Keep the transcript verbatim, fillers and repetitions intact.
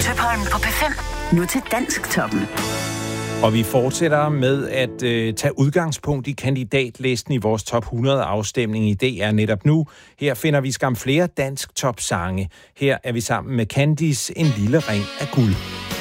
Tøpholm på P fem. Nu til Dansktoppen. Og vi fortsætter med at øh, tage udgangspunkt i kandidatlisten i vores top hundrede afstemning i D R netop nu. Her finder vi skam flere dansk topsange. Her er vi sammen med Candice, En lille ring af guld.